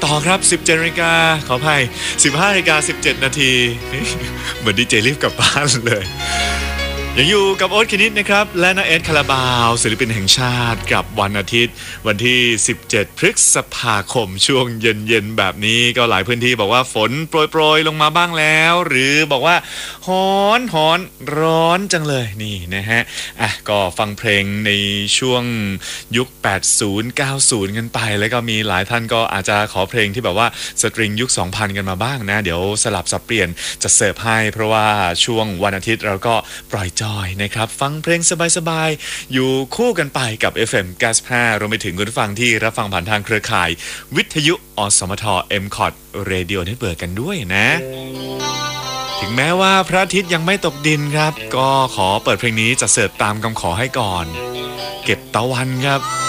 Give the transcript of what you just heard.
ต่อครับ17 นาฬิกาขออภัย15 นาฬิกา 17 นาทีเหมือนดีเจรีบกลับบ้านเลยยังอยู่กับโอ๊ตคณิตนะครับและน้าเอสคาราบาวศิลปินแห่งชาติกับวันอาทิตย์วันที่17 พฤษภาคมช่วงเย็นๆแบบนี้ก็หลายพื้นที่บอกว่าฝนโปรยๆลงมาบ้างแล้วหรือบอกว่าฮ้อนร้อนจังเลยนี่นะฮะก็ฟังเพลงในช่วงยุค80 90กันไปแล้วก็มีหลายท่านก็อาจจะขอเพลงที่แบบว่าสตริงยุค 2000 กันมาบ้างนะเดี๋ยวสลับสับเปลี่ยนจะเสิร์ฟให้เพราะว่าช่วงวันอาทิตย์เราก็ปล่อยจอยนะครับฟังเพลงสบายๆอยู่คู่กันไปกับ FM 95รวมไปถึงคุณผู้ฟังที่รับฟังผ่านทางเครือข่ายวิทยุอสมท MCOT Radio Network กันด้วยนะถึงแม้ว่าพระอาทิตย์ยังไม่ตกดินครับก็ขอเปิดเพลงนี้จะเสิร์ฟตามคำขอให้ก่อนเก็บตะวันครับ